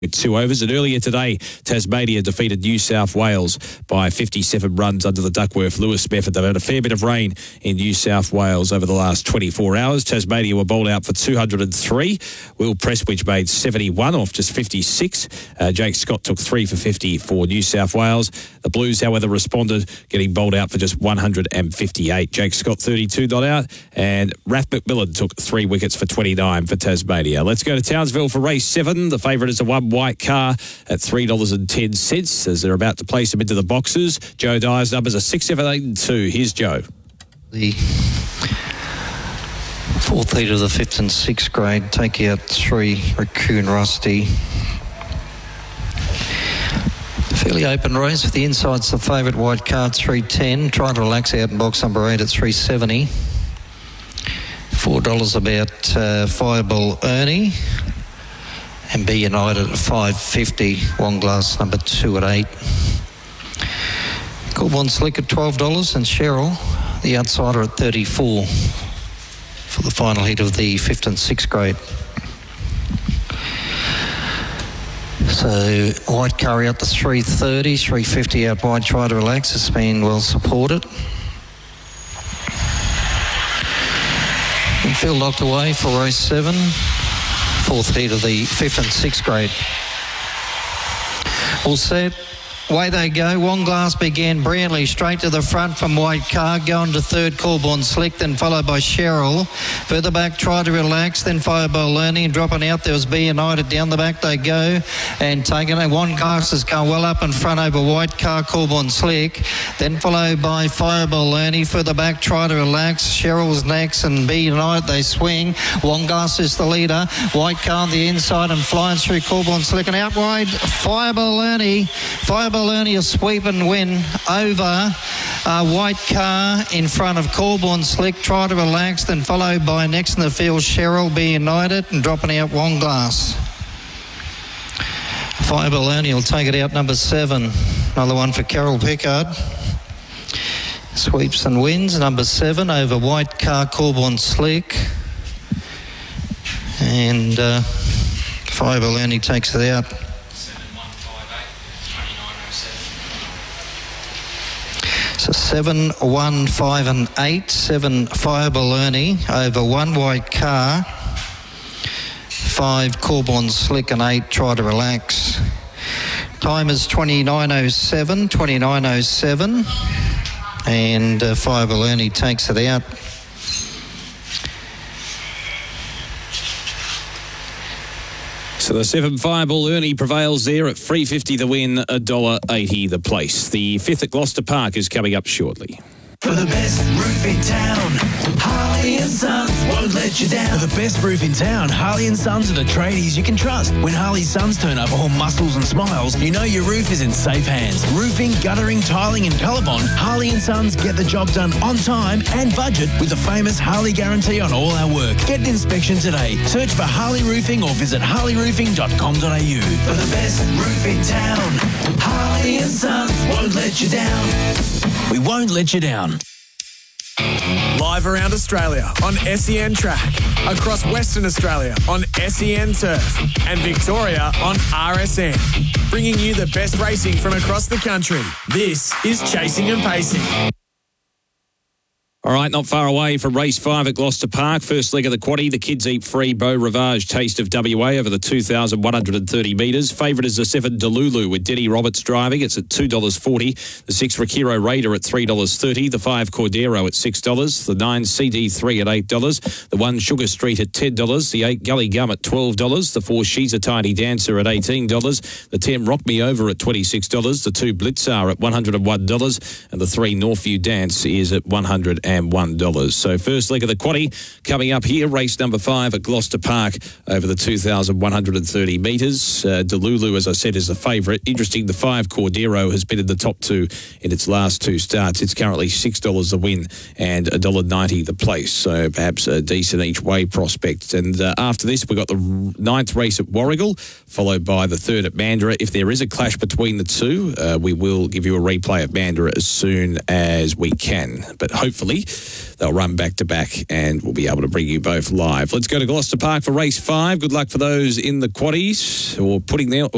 with 2 overs. And earlier today, Tasmania defeated New South Wales by 57 runs under the Duckworth Lewis method. They've had a fair bit of rain in New South Wales over the last 24 hours. Tasmania were bowled out for 203. Will Prestwich made 71 off just 56. Jake Scott took 3 for 50 for New South Wales. The Blues, however, responded, getting bowled out for just 158. Jake Scott 32 not out, and Raph McMillan took 3 wickets for 29 for Tasmania. Let's go to Townsville for race 7. The favourite is a one white car at $3.10 as they're about to place them into the boxes. Joe Dyer's numbers are 6, 7, 8 and 2. Here's Joe. The fourth heat of the 5th and 6th grade, take out 3 Raccoon Rusty. Fairly open race. For the inside's the favourite white card, 310. Try to relax out in box number 8 at 370. $4 about Fireball Ernie. And Be United at 550. One Glass number 2 at 8. Coolborn Slick at $12. And Cheryl, the outsider, at 34 for the final heat of the 5th and 6th grade. So white car out to 330, 350 out wide. Try to relax. It's been well supported. Infield locked away for race 7. 4th heat of the 5th and 6th grade. All set. Away they go. One Glass began brilliantly straight to the front from White Car, going to 3rd Coolborn Slick, then followed by Cheryl. Further back, Try to Relax, then Fireball Learning, and dropping out there was Be United. Down the back they go and taking it. One Glass has gone well up in front over White Car, Coolborn Slick, then followed by Fireball Learning. Further back, Try to Relax, Cheryl's next, and Be United they swing. One Glass is the leader. White Car on the inside and flying through Coolborn Slick, and out wide Fireball Learning. Fireball Learning a sweep and win over White Car in front of Coolborn Slick. Try to Relax, then followed by next in the field Cheryl, Be United, and dropping out One Glass. Fireball Learning will take it out number 7. Another one for Carol Pickard. Sweeps and wins number 7 over White Car, Coolborn Slick, and Fireball Learning takes it out. So 7, 1, 5 and 8. 7 Fireball Ernie over 1 White Car. 5 Coolborn Slick and 8 Try to Relax. Time is 29:07. 29:07. And Fireball Ernie takes it out. So the 7 Fireball Ernie prevails there at $3.50 the win, $1.80 the place. The 5th at Gloucester Park is coming up shortly. For the best roof in town, Harley & Sons won't let you down. For the best roof in town, Harley & Sons are the tradies you can trust. When Harley & Sons turn up all muscles and smiles, you know your roof is in safe hands. Roofing, guttering, tiling and ColourBond, Harley & Sons get the job done on time and budget with the famous Harley guarantee on all our work. Get an inspection today. Search for Harley Roofing or visit harleyroofing.com.au. For the best roof in town, Harley & Sons won't let you down. We won't let you down. Live around Australia on SEN Track, across Western Australia on SEN Turf, and Victoria on RSN, bringing you the best racing from across the country. This is Chasing and Pacing. All right, not far away from race 5 at Gloucester Park. First leg of the quaddie, the Kids Eat Free Beau Rivage Taste of WA over the 2,130 metres. Favourite is the 7 Delulu with Denny Roberts driving. It's at $2.40. The 6 Rakiro Raider at $3.30. The 5 Cordero at $6. The 9 CD3 at $8. The 1 Sugar Street at $10. The 8 Gully Gum at $12. The 4 She's a Tiny Dancer at $18. The 10 Rock Me Over at $26. The 2 Blitzar at $101. And the 3 Northview Dance is at $101. So first leg of the quaddie coming up here, race number 5 at Gloucester Park over the 2,130 metres. Delulu, as I said, is the favourite. Interesting, the 5 Cordero has been in the top 2 in its last 2 starts. It's currently $6 the win and $1.90 the place. So perhaps a decent each way prospect. And after this, we've got the 9th race at Warragul, followed by the 3rd at Mandurah. If there is a clash between the two, we will give you a replay of Mandurah as soon as we can. But hopefully they'll run back to back and we'll be able to bring you both live. Let's go to Gloucester Park for race 5. Good luck for those in the quaddies or putting their